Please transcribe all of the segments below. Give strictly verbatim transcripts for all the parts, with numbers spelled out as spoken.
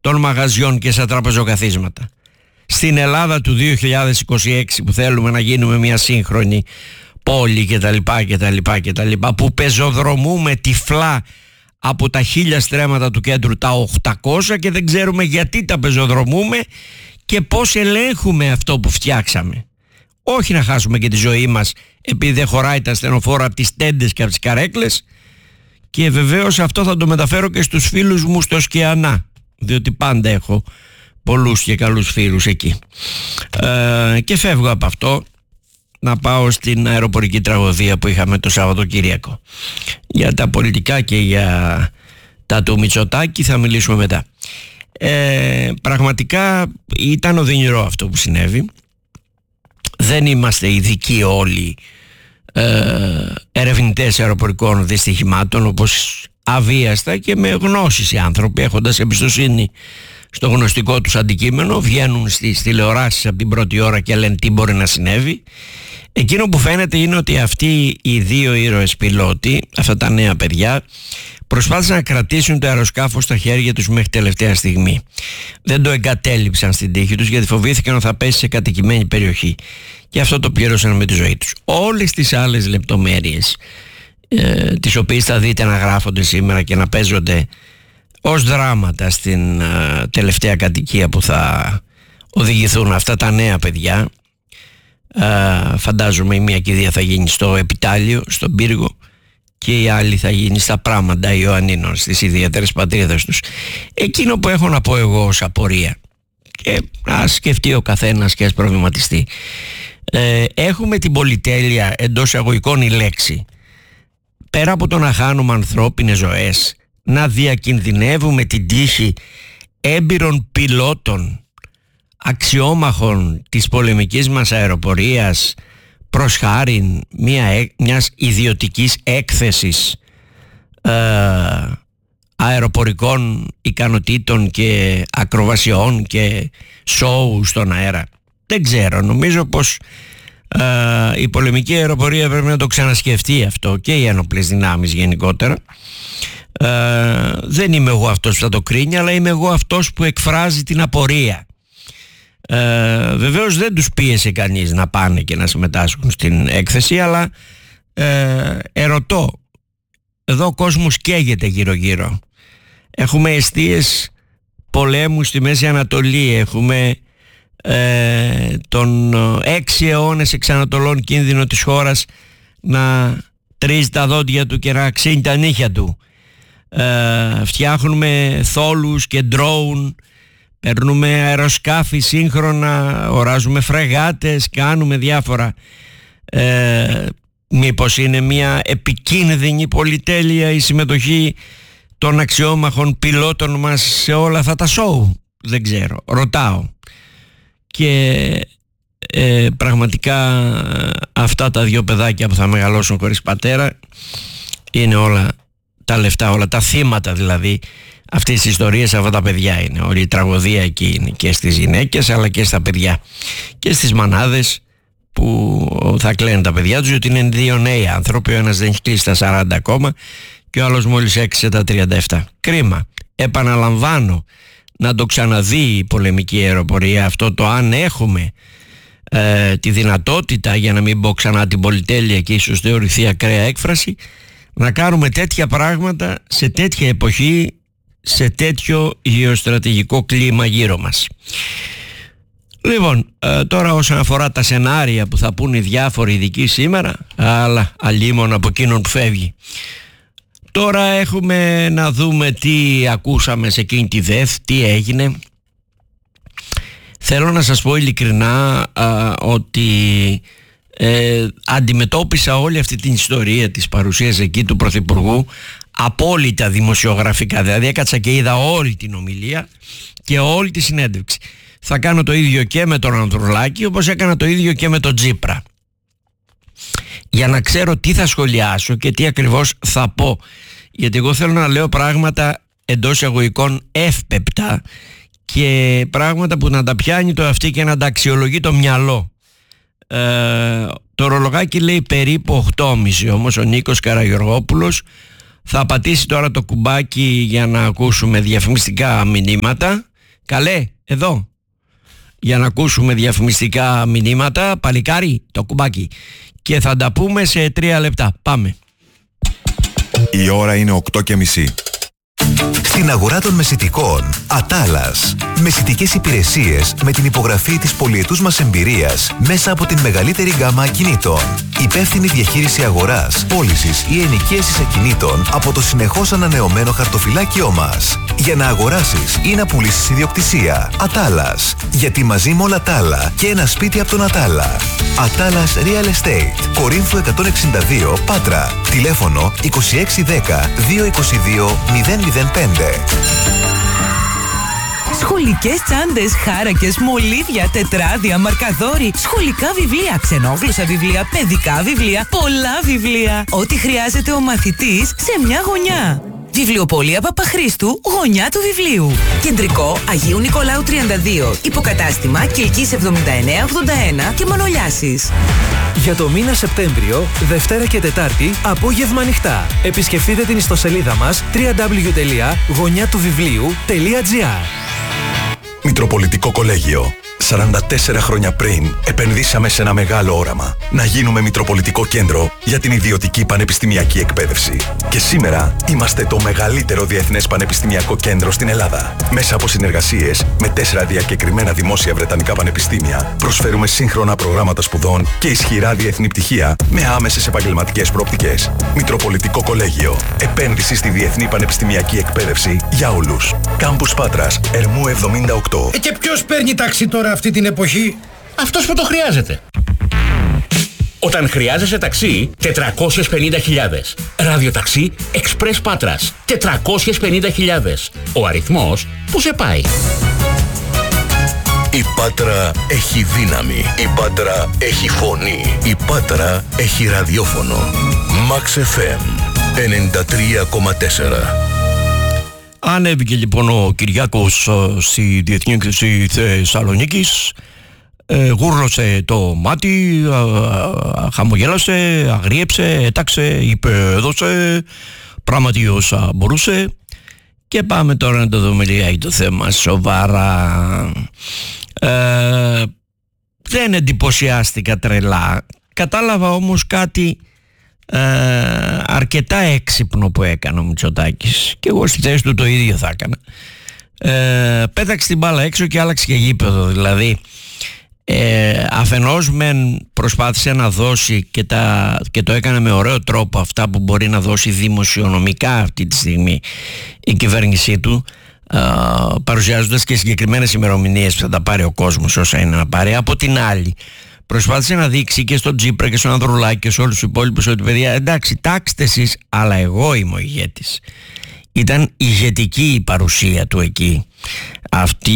των μαγαζιών και στα τραπεζοκαθίσματα. Στην Ελλάδα του δύο χιλιάδες είκοσι έξι που θέλουμε να γίνουμε μια σύγχρονη πόλη κτλ, κτλ, κτλ, που πεζοδρομούμε τυφλά από τα χίλια στρέμματα του κέντρου τα οκτακόσια και δεν ξέρουμε γιατί τα πεζοδρομούμε και πώς ελέγχουμε αυτό που φτιάξαμε. Όχι να χάσουμε και τη ζωή μας επειδή δεν χωράει τα ασθενοφόρα από τις τέντες και από τις καρέκλες. Και βεβαίως αυτό θα το μεταφέρω και στους φίλους μου στο Σκιανά, διότι πάντα έχω πολλούς και καλούς φίλους εκεί. Ε, και φεύγω από αυτό να πάω στην αεροπορική τραγωδία που είχαμε το Σαββατοκύριακο. Για τα πολιτικά και για τα του Μητσοτάκη θα μιλήσουμε μετά. Ε, πραγματικά ήταν οδυνηρό αυτό που συνέβη. Δεν είμαστε ειδικοί όλοι ε, ερευνητές αεροπορικών δυστυχημάτων, όπως αβίαστα και με γνώσεις οι άνθρωποι, έχοντας εμπιστοσύνη στο γνωστικό τους αντικείμενο, βγαίνουν στις τηλεοράσεις από την πρώτη ώρα και λένε τι μπορεί να συνέβη. Εκείνο που φαίνεται είναι ότι αυτοί οι δύο ήρωες πιλότοι, αυτά τα νέα παιδιά, προσπάθησαν να κρατήσουν το αεροσκάφο στα χέρια τους μέχρι τελευταία στιγμή. Δεν το εγκατέλειψαν στην τύχη τους γιατί φοβήθηκαν ότι θα πέσει σε κατοικημένη περιοχή. Και αυτό το πλήρωσαν με τη ζωή τους. Όλες τις άλλες λεπτομέρειες, ε, τις οποίες θα δείτε να γράφονται σήμερα και να παίζονται ως δράματα στην ε, τελευταία κατοικία που θα οδηγηθούν αυτά τα νέα παιδιά. Ε, φαντάζομαι η μία κηδεία θα γίνει στο Επιτάλιο, στον Πύργο, και η άλλη θα γίνει στα Πράματα Ιωαννίνων, στις ιδιαίτερες πατρίδες τους. Εκείνο που έχω να πω εγώ ως απορία, και ας σκεφτεί ο καθένας και ας προβληματιστεί, ε, έχουμε την πολυτέλεια, εντός εισαγωγικών η λέξη, πέρα από το να χάνουμε ανθρώπινες ζωές, να διακινδυνεύουμε την τύχη έμπειρων πιλότων, αξιόμαχων της πολεμικής μας αεροπορίας, προς χάριν μια, μιας ιδιωτικής έκθεσης ε, αεροπορικών ικανοτήτων και ακροβασιών και σόου στον αέρα. Δεν ξέρω, νομίζω πως ε, η πολεμική αεροπορία πρέπει να το ξανασκεφτεί αυτό, και οι ένοπλες δυνάμεις γενικότερα. Ε, δεν είμαι εγώ αυτός που θα το κρίνει, αλλά είμαι εγώ αυτός που εκφράζει την απορία. Ε, βεβαίως δεν τους πίεσε κανείς να πάνε και να συμμετάσχουν στην έκθεση, αλλά ε, ερωτώ, εδώ ο κόσμος καίγεται γύρω γύρω. Έχουμε εστίες πολέμου στη Μέση Ανατολή, έχουμε ε, τον έξι αιώνες εξ Ανατολών κίνδυνο της χώρας να τρίζει τα δόντια του και να ξύνει τα νύχια του. ε, φτιάχνουμε θόλους και ντρόουν, παίρνουμε αεροσκάφη σύγχρονα, οράζουμε φρεγάτες, κάνουμε διάφορα. Ε, μήπως είναι μια επικίνδυνη πολυτέλεια η συμμετοχή των αξιόμαχων πιλότων μας σε όλα αυτά τα σόου? Δεν ξέρω, ρωτάω. Και ε, πραγματικά αυτά τα δύο παιδάκια που θα μεγαλώσουν χωρίς πατέρα είναι όλα τα λεφτά, όλα τα θύματα δηλαδή αυτές τις ιστορίες, αυτά τα παιδιά είναι. Όλη η τραγωδία εκεί είναι, και στις γυναίκες αλλά και στα παιδιά και στις μανάδες που θα κλαίνουν τα παιδιά τους, γιατί είναι δύο νέοι άνθρωποι, ο ένας δεν έχει κλείσει τα σαράντα ακόμα και ο άλλος μόλις έξισε τα τριάντα επτά. Κρίμα. Επαναλαμβάνω, να το ξαναδεί η πολεμική αεροπορία αυτό, το αν έχουμε ε, τη δυνατότητα, για να μην πω ξανά την πολυτέλεια και ίσως θεωρηθεί ακραία έκφραση, να κάνουμε τέτοια πράγματα σε τέτοια εποχή, σε τέτοιο γεωστρατηγικό κλίμα γύρω μας. Λοιπόν, ε, τώρα όσον αφορά τα σενάρια που θα πούν οι διάφοροι ειδικοί σήμερα, αλλά αλίμον από εκείνον που φεύγει. Τώρα έχουμε να δούμε τι ακούσαμε σε εκείνη τη ΔΕΘ, τι έγινε. Θέλω να σας πω ειλικρινά α, ότι ε, αντιμετώπισα όλη αυτή την ιστορία της παρουσίας εκεί του Πρωθυπουργού απόλυτα δημοσιογραφικά. Δηλαδή έκατσα και είδα όλη την ομιλία και όλη τη συνέντευξη. Θα κάνω το ίδιο και με τον Ανδρουλάκη, όπως έκανα το ίδιο και με τον Τσίπρα, για να ξέρω τι θα σχολιάσω και τι ακριβώς θα πω, γιατί εγώ θέλω να λέω πράγματα εντός εισαγωγικών εύπεπτα και πράγματα που να τα πιάνει το αυτί και να τα αξιολογεί το μυαλό. ε, Το ρολογάκι λέει περίπου οκτώ και μισή, όμως ο Νίκος Καραγιοργόπουλος θα πατήσει τώρα το κουμπάκι για να ακούσουμε διαφημιστικά μηνύματα Καλέ, εδώ. Για να ακούσουμε διαφημιστικά μηνύματα. Παλικάρι, το κουμπάκι. Και θα τα πούμε σε τρία λεπτά. Πάμε. Η ώρα είναι οκτώ και μισή. Στην αγορά των μεσιτικών, Ατάλας. Μεσιτικές υπηρεσίες με την υπογραφή της πολυετούς μας εμπειρίας μέσα από την μεγαλύτερη γκάμα ακινήτων. Υπεύθυνη διαχείριση αγοράς, πώλησης ή ενοικίασης ακινήτων από το συνεχώς ανανεωμένο χαρτοφυλάκιό μας. Για να αγοράσεις ή να πουλήσεις ιδιοκτησία. Ατάλας. Γιατί μαζί με όλα τα άλλα και ένα σπίτι από τον Ατάλα. Ατάλας Real Estate. Κορίνθου εκατόν εξήντα δύο, Πάτρα. Τηλέφωνο είκοσι έξι δέκα διακόσια είκοσι δύο μηδέν μηδέν πέντε. Σχολικές τσάντες, χάρακες, μολύβια, τετράδια, μαρκαδόροι, σχολικά βιβλία, ξενόγλωσσα βιβλία, παιδικά βιβλία, πολλά βιβλία. Ό,τι χρειάζεται ο μαθητής σε μια γωνιά. Βιβλιοπωλεία Παπαχρήστου, γωνιά του βιβλίου. Κεντρικό Αγίου Νικολάου τριάντα δύο. Υποκατάστημα Κιλκής εβδομήντα εννέα ογδόντα ένα και Μανολιάσης. Για το μήνα Σεπτέμβριο, Δευτέρα και Τετάρτη, απόγευμα ανοιχτά. Επισκεφτείτε την ιστοσελίδα μας double-u double-u double-u τελεία γωνιά του βιβλίου τελεία τζι άρ. Μητροπολιτικό Κολέγιο. σαράντα τέσσερα χρόνια πριν επενδύσαμε σε ένα μεγάλο όραμα. Να γίνουμε Μητροπολιτικό Κέντρο για την ιδιωτική πανεπιστημιακή εκπαίδευση. Και σήμερα είμαστε το μεγαλύτερο διεθνές πανεπιστημιακό κέντρο στην Ελλάδα. Μέσα από συνεργασίες με τέσσερα διακεκριμένα δημόσια βρετανικά πανεπιστήμια, προσφέρουμε σύγχρονα προγράμματα σπουδών και ισχυρά διεθνή πτυχία με άμεσες επαγγελματικές προοπτικές. Μητροπολιτικό Κολέγιο. Επένδυση στη διεθνή πανεπιστημιακή εκπαίδευση για όλους. Κάμπους Πάτρας, Ερμού εβδομήντα οκτώ. Ε, και ποιος παίρνει ταξί τώρα αυτή την εποχή? Αυτός που το χρειάζεται. Όταν χρειάζεσαι ταξί, τετρακόσιες πενήντα χιλιάδες. Ραδιοταξί Express Πάτρας, τετρακόσιες πενήντα χιλιάδες. Ο αριθμός που σε πάει. Η Πάτρα έχει δύναμη. Η Πάτρα έχει φωνή. Η Πάτρα έχει ραδιόφωνο. Max εφ εμ ενενήντα τρία κόμμα τέσσερα. Ανέβηκε λοιπόν ο Κυριάκος στη Διεθνή Έκθεση Θεσσαλονίκης, ε, γούρλωσε το μάτι, α, α, χαμογέλασε, αγρίεψε, έταξε, είπε, έδωσε, πράγματι όσα μπορούσε. Και πάμε τώρα να το δούμε λίγα το θέμα σοβαρά. Ε, δεν εντυπωσιάστηκα τρελά, κατάλαβα όμως κάτι Ε, αρκετά έξυπνο που έκανε ο Μητσοτάκης, και εγώ στη θέση του το ίδιο θα έκανα. ε, Πέταξε την μπάλα έξω και άλλαξε και γήπεδο. Δηλαδή ε, αφενός μεν προσπάθησε να δώσει και, τα, και το έκανε με ωραίο τρόπο αυτά που μπορεί να δώσει δημοσιονομικά αυτή τη στιγμή η κυβέρνησή του, ε, παρουσιάζοντας και συγκεκριμένες ημερομηνίες που θα τα πάρει ο κόσμος όσα είναι να πάρει. Από την άλλη προσπάθησε να δείξει και στον Τσίπρα και στον Ανδρουλάκη και σε όλους τους υπόλοιπους ότι, παιδιά, εντάξει, τάξτε εσείς, αλλά εγώ είμαι ο ηγέτης. Ήταν ηγετική η παρουσία του εκεί. Αυτή,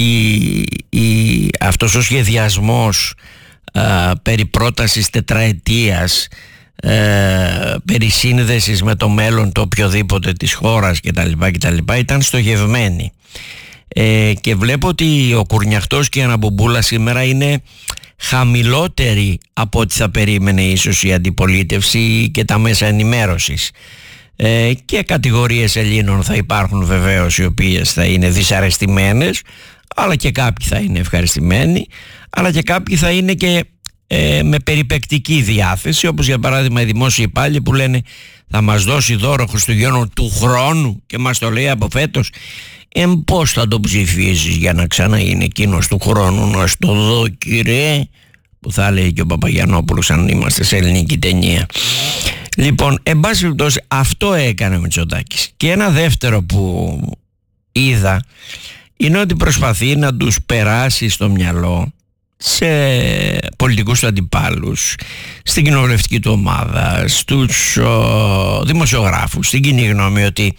η, αυτός ο σχεδιασμός α, περί πρότασης τετραετίας, α, περί σύνδεσης με το μέλλον το οποιοδήποτε της χώρας κτλ, κτλ ήταν στοχευμένη. Ε, και βλέπω ότι ο Κουρνιαχτός και η Αναμπομπούλα σήμερα είναι χαμηλότερη από ό,τι θα περίμενε ίσως η αντιπολίτευση και τα μέσα ενημέρωσης. Ε, και κατηγορίες Ελλήνων θα υπάρχουν βεβαίως, οι οποίες θα είναι δυσαρεστημένες, αλλά και κάποιοι θα είναι ευχαριστημένοι, αλλά και κάποιοι θα είναι και ε, με περιπεκτική διάθεση, όπως για παράδειγμα οι δημόσιοι υπάλληλοι που λένε θα μας δώσει δώρο Χριστουγέννων του χρόνου και μας το λέει από φέτος. Ε, πώς θα το ψηφίσεις για να ξαναγίνει εκείνος του χρόνου, να στο δω κύριε, που θα λέει και ο Παπαγιαννόπουλος αν είμαστε σε ελληνική ταινία. Λοιπόν, εν πάση περιπτώσει, αυτό έκανε ο Μητσοτάκης. Και ένα δεύτερο που είδα είναι ότι προσπαθεί να τους περάσει στο μυαλό σε πολιτικούς του αντιπάλους, στην κοινοβουλευτική του ομάδα, στους ο, δημοσιογράφους, στην κοινή γνώμη, ότι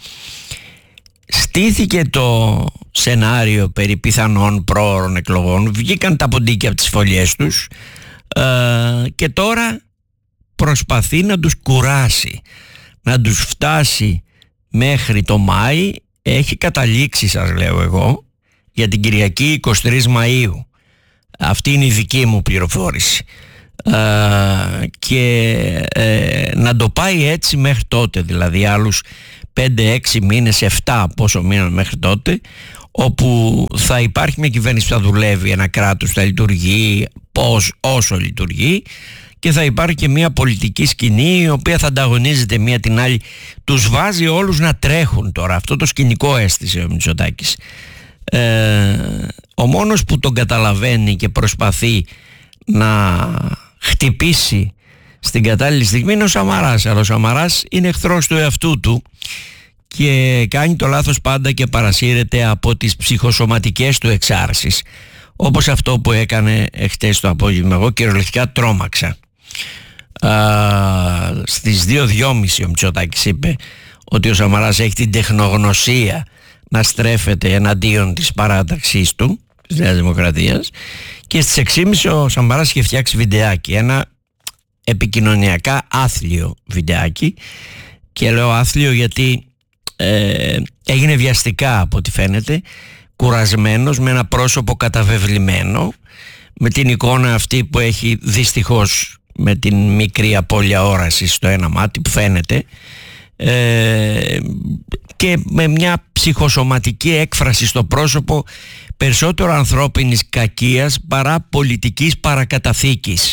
στήθηκε το σενάριο περί πιθανών πρόωρων εκλογών, βγήκαν τα ποντίκια από τις φωλιές τους, ε, και τώρα προσπαθεί να τους κουράσει, να τους φτάσει μέχρι το Μάη. Έχει καταλήξει, σας λέω εγώ, για την Κυριακή εικοστή τρίτη Μαΐου. Αυτή είναι η δική μου πληροφόρηση. Ε, και ε, να το πάει έτσι μέχρι τότε, δηλαδή άλλους πέντε έξι μήνες, επτά πόσο μήνες μέχρι τότε, όπου θα υπάρχει μια κυβέρνηση που θα δουλεύει, ένα κράτος που θα λειτουργεί πώς, όσο λειτουργεί, και θα υπάρχει και μια πολιτική σκηνή η οποία θα ανταγωνίζεται μία την άλλη. Τους βάζει όλους να τρέχουν τώρα. Αυτό το σκηνικό αίσθησε ο Μητσοτάκης. Ε, ο μόνος που τον καταλαβαίνει και προσπαθεί να χτυπήσει στην κατάλληλη στιγμή είναι ο Σαμαράς. Αλλά ο Σαμαράς είναι εχθρός του εαυτού του και κάνει το λάθος πάντα και παρασύρεται από τις ψυχοσωματικές του εξάρσεις, όπως αυτό που έκανε εχθές το απόγευμα. Εγώ κυριολεκτικά τρόμαξα. Α, στις δύο και τριάντα ο Μητσοτάκης είπε ότι ο Σαμαράς έχει την τεχνογνωσία να στρέφεται εναντίον της παράταξής του, της Νέας Δημοκρατίας, και στις έξι και μισή ο Σαμαράς είχε φτιάξει βιντεάκι, ένα επικοινωνιακά άθλιο βιντεάκι, και λέω άθλιο γιατί ε, έγινε βιαστικά από ό,τι φαίνεται, κουρασμένος, με ένα πρόσωπο καταβεβλημένο, με την εικόνα αυτή που έχει δυστυχώς με την μικρή απώλεια όρασης στο ένα μάτι που φαίνεται, ε, και με μια ψυχοσωματική έκφραση στο πρόσωπο περισσότερο ανθρώπινης κακίας παρά πολιτικής παρακαταθήκης.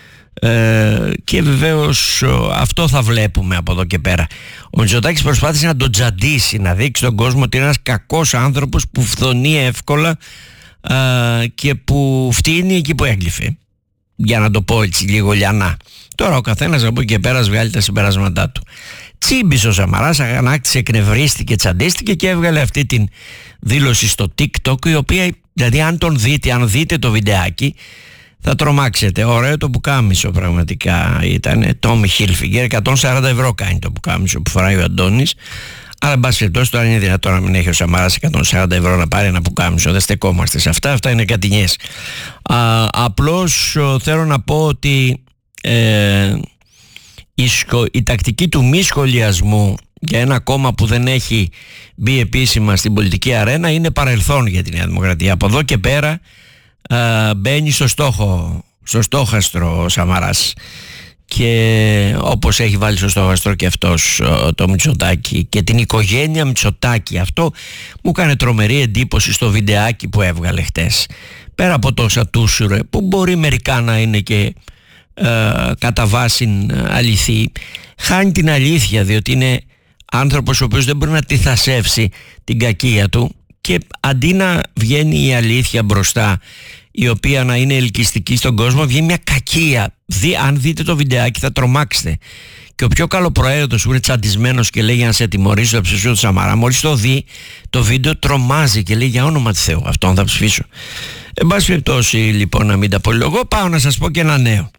Ε, και βεβαίως αυτό θα βλέπουμε από εδώ και πέρα. Ο Μητσοτάκης προσπάθησε να τον τζαντήσει, να δείξει στον κόσμο ότι είναι ένας κακός άνθρωπος που φθονεί εύκολα ε, και που φτύνει εκεί που έγκλειφε, για να το πω έτσι λίγο λιανά. Τώρα ο καθένας από εκεί και πέρα βγάλει τα συμπεράσματά του. Τσίμπησε ο Σαμαράς, αγανάκτησε, εκνευρίστηκε, τσαντίστηκε και έβγαλε αυτή την δήλωση στο TikTok, η οποία, δηλαδή αν τον δείτε, αν δείτε το βιντεάκι, θα τρομάξετε. Ωραίο το πουκάμισο πραγματικά ήταν. Tommy Hilfiger, εκατόν σαράντα ευρώ κάνει το πουκάμισο που φοράει ο Αντώνης. Αλλά εν πάση περιπτώσει, τώρα είναι δυνατόν να μην έχει ο Σαμαράς εκατόν σαράντα ευρώ να πάρει ένα πουκάμισο? Δεν στεκόμαστε σε αυτά, αυτά είναι κατηνιές. Α, απλώς θέλω να πω ότι ε, η, σκο, η τακτική του μη σχολιασμού για ένα κόμμα που δεν έχει μπει επίσημα στην πολιτική αρένα είναι παρελθόν για τη Νέα Δημοκρατία. Από εδώ και πέρα α, μπαίνει στο στόχο, στο στόχαστρο ο Σαμαράς, και όπως έχει βάλει στο στόχαστρο και αυτός το Μητσοτάκη και την οικογένεια Μητσοτάκη. Αυτό μου έκανε τρομερή εντύπωση στο βιντεάκι που έβγαλε χτες. Πέρα από τόσα τούσουρε που μπορεί μερικά να είναι και ε, κατά βάση αληθή, χάνει την αλήθεια, διότι είναι άνθρωπος ο οποίος δεν μπορεί να τυθασεύσει την κακία του, και αντί να βγαίνει η αλήθεια μπροστά, η οποία να είναι ελκυστική στον κόσμο, βγαίνει μια κακία. Δι, αν δείτε το βιντεάκι θα τρομάξετε. Και ο πιο καλοπροαίρετος που είναι τσαντισμένος και λέει για να σε τιμωρήσω θα ψηφίσω το Σαμαρά, μόλις το δει το βίντεο τρομάζει και λέει για όνομα του Θεού αυτόν θα ψηφίσω. Εν πάση περιπτώσει, λοιπόν, να μην τα πολυλογώ, πάω να σας πω και ένα νέο.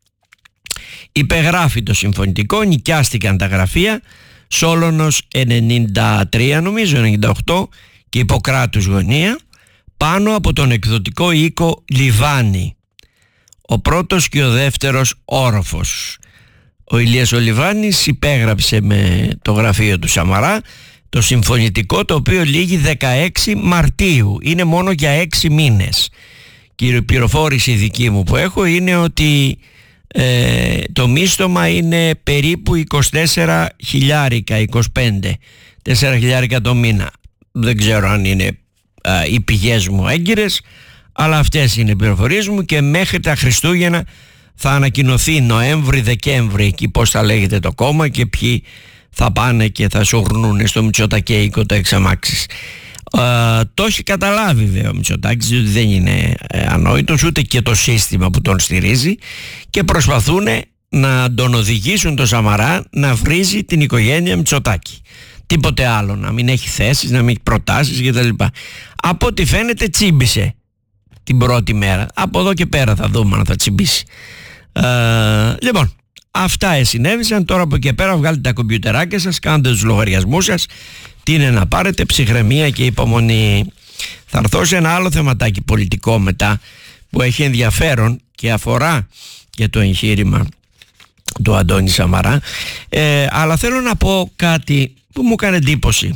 Υπεγράφει το συμφωνητικό, νοικιάστηκαν τα γραφεία, Σόλωνος ενενήντα τρία νομίζω, ενενήντα οκτώ, και Ιπποκράτους γωνία, πάνω από τον εκδοτικό οίκο Λιβάνι. Ο πρώτος και ο δεύτερος όροφος. Ο Ηλίας ο Λιβάνης υπέγραψε με το γραφείο του Σαμαρά το συμφωνητικό, το οποίο λήγει δεκαέξι Μαρτίου. Είναι μόνο για έξι μήνες. Και η πληροφόρηση δική μου που έχω είναι ότι ε, το μίστομα είναι περίπου είκοσι τέσσερα χιλιάρικα, είκοσι πέντε, τέσσερα χιλιάρικα το μήνα. Δεν ξέρω αν είναι α, οι πηγές μου έγκυρες, αλλά αυτές είναι οι πληροφορίες μου, και μέχρι τα Χριστούγεννα θα ανακοινωθεί Νοέμβρη-Δεκέμβρη εκεί πώς θα λέγεται το κόμμα και ποιοι θα πάνε και θα σουρνούν στο Μητσοτακέικο το εξαμάξεις. Uh, το έχει καταλάβει βέβαια ο Μητσοτάκης, διότι δεν είναι ε, ανόητος ούτε και το σύστημα που τον στηρίζει, και προσπαθούν να τον οδηγήσουν το Σαμαρά να βρίζει την οικογένεια Μητσοτάκη. Τίποτε άλλο, να μην έχει θέσεις, να μην έχει προτάσεις κτλ. Από ό,τι φαίνεται τσίμπησε την πρώτη μέρα. Από εδώ και πέρα θα δούμε αν θα τσιμπήσει. Uh, λοιπόν, αυτά συνέβησαν. Τώρα από εκεί πέρα βγάλετε τα κομπιουτεράκια σας, κάντε τους λογαριασμούς σας. Τι είναι να πάρετε? Ψυχραιμία και υπομονή. Θα έρθω σε ένα άλλο θεματάκι πολιτικό μετά που έχει ενδιαφέρον και αφορά και το εγχείρημα του Αντώνη Σαμαρά, ε, αλλά θέλω να πω κάτι που μου έκανε εντύπωση.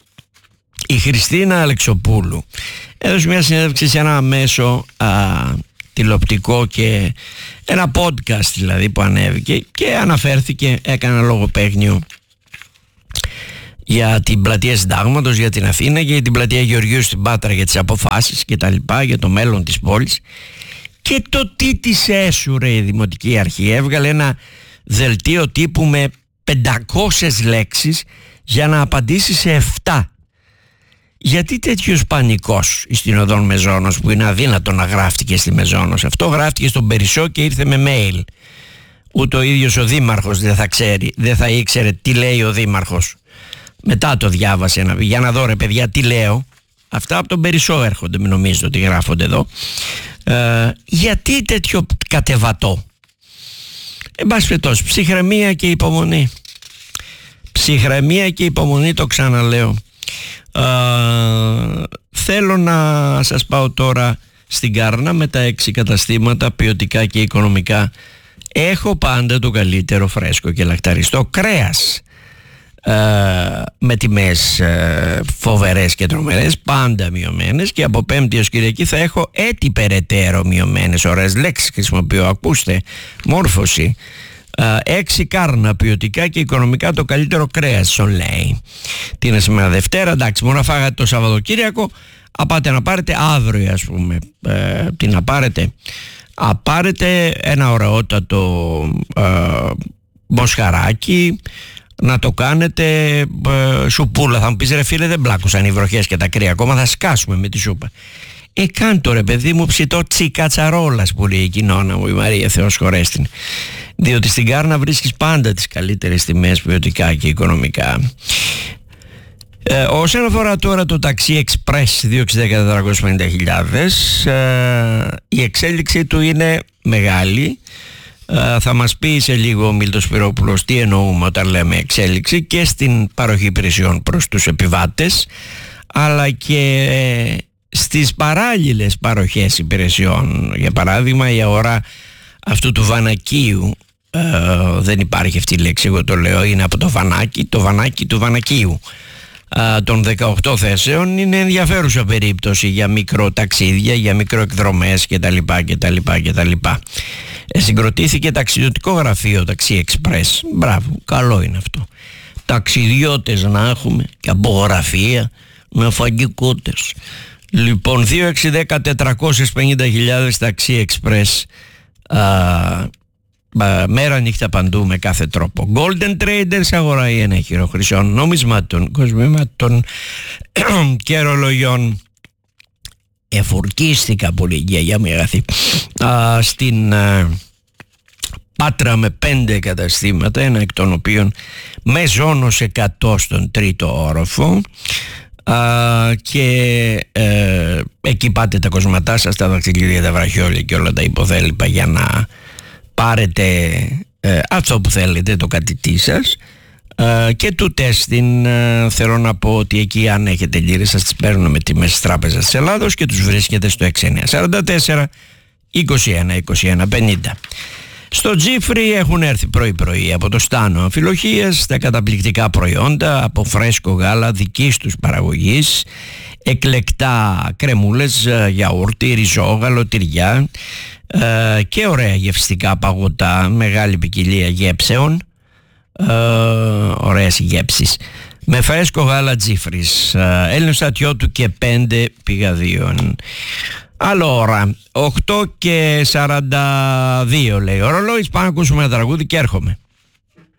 Η Χριστίνα Αλεξοπούλου έδωσε μια συνέντευξη σε ένα μέσο α, τηλεοπτικό και ένα podcast δηλαδή που ανέβηκε, και αναφέρθηκε, έκανε ένα λογοπαίγνιο για την πλατεία Συντάγματος, για την Αθήνα και για την πλατεία Γεωργίου στην Πάτρα, για τις αποφάσεις και τα λοιπά, για το μέλλον της πόλης. Και το τι της έσουρε η Δημοτική Αρχή, έβγαλε ένα δελτίο τύπου με πεντακόσιες λέξεις για να απαντήσει σε επτά. Γιατί τέτοιος πανικός στην οδόν Μεζόνος, που είναι αδύνατο να γράφτηκε στη Μεζόνος? Αυτό γράφτηκε στον Περισσό και ήρθε με mail. Ούτε ο ίδιος ο δήμαρχος δεν θα ξέρει, δεν θα ήξερε τι λέει ο δήμαρχος. Μετά το διάβασε ένα, για να δω ρε παιδιά τι λέω. Αυτά από τον Περισσό έρχονται, μην νομίζετε ότι γράφονται εδώ. Ε, γιατί τέτοιο κατεβατό? Εν πάση περιπτώσει, ψυχραιμία και υπομονή. Ψυχραιμία και υπομονή, το ξαναλέω. Ε, θέλω να σας πάω τώρα στην Κάρνα με τα έξι καταστήματα ποιοτικά και οικονομικά. Έχω πάντα το καλύτερο φρέσκο και λακταριστό κρέας, ε, με τιμές ε, φοβερές και τρομερές, πάντα μειωμένες, και από Πέμπτη ως Κυριακή θα έχω έτη περαιτέρω μειωμένες. Ωραίες λέξεις χρησιμοποιώ, ακούστε, μόρφωση. Ε, έξι Κάρνα, ποιοτικά και οικονομικά το καλύτερο κρέας, σου λέει. Τι είναι σήμερα, Δευτέρα, εντάξει, μόνο να φάγατε το Σαββατοκύριακο, απάτε να πάρετε αύριο, ας πούμε. Ε, τι να πάρετε? Α, πάρετε ένα ωραιότατο ε, μοσχαράκι, να το κάνετε ε, σουπούλα. Θα μου πεις ρε φίλε, δεν μπλάκωσαν οι βροχές και τα κρύα ακόμα, θα σκάσουμε με τη σούπα. Ε, κάντο ρε παιδί μου ψητό τσικατσαρόλας που λέει η κοινόνα μου, η Μαρία, Θεός χωρέστην. Διότι στην Κάρνα βρίσκεις πάντα τις καλύτερες τιμές ποιοτικά και οικονομικά. Ε, όσον αφορά τώρα το ταξί Express διακόσια εξήντα τετρακόσιες πενήντα χιλιάδες, ε, η εξέλιξη του είναι μεγάλη. Ε, θα μας πει σε λίγο ο Μίλτος Σπυρόπουλος τι εννοούμε όταν λέμε εξέλιξη, και στην παροχή υπηρεσιών προς τους επιβάτες, αλλά και ε, στις παράλληλες παροχές υπηρεσιών. Για παράδειγμα, η αγορά αυτού του βανακίου, ε, δεν υπάρχει αυτή η λέξη, εγώ το λέω, είναι από το βανάκι, το βανάκι του βανακίου, των δεκαοκτώ θέσεων. Είναι ενδιαφέρουσα περίπτωση για μικροταξίδια, για μικροεκδρομές κτλ. κτλ, κτλ. Ε, συγκροτήθηκε ταξιδιωτικό γραφείο Ταξί Express. Μπράβο, καλό είναι αυτό. Ταξιδιώτες να έχουμε και από γραφεία με φαγικότες. Λοιπόν, δύο έξι δέκα τετρακόσιες πενήντα χιλιάδες Ταξί Express, α, μέρα νύχτα παντού με κάθε τρόπο. Golden Traders, αγορά ή ένα χειρό χρυσών, νομισμάτων, κοσμήματων και ρολογιών. Εφορκίστηκα πολύ, γιαγιά μου αγαθή, στην α, Πάτρα με πέντε καταστήματα, ένα εκ των οποίων Μεζόνος εκατό στον τρίτο όροφο. Uh, και uh, εκεί πάτε τα κοσματά σας, τα δαχτυλίδια, τα βραχιόλια και όλα τα υποθέλιπα για να πάρετε uh, αυτό που θέλετε, το κατητή σας. Uh, και του τέστην uh, θέλω να πω ότι εκεί, αν έχετε λίρες, σας τις παίρνουν με τιμές της Τράπεζας της Ελλάδος και τους βρίσκετε στο έξι εννιά σαράντα τέσσερα είκοσι ένα είκοσι ένα πενήντα. Στο Τζίφρι έχουν έρθει πρωί πρωί από το Στάνο αμφιλοχίες τα καταπληκτικά προϊόντα από φρέσκο γάλα δικής τους παραγωγής, εκλεκτά κρεμούλες, γιαούρτι, ριζόγαλο, τυριά ε, και ωραία γευστικά παγωτά, μεγάλη ποικιλία γεύσεων, ε, ωραίες γεύσεις. Με φρέσκο γάλα Τζίφρις, ε, Έλληνο στρατιώτου και πέντε πηγαδίων. Άλλο ώρα, οκτώ και σαράντα δύο λέει ο ρολόης, πάμε να ακούσουμε ένα τραγούδι και έρχομαι.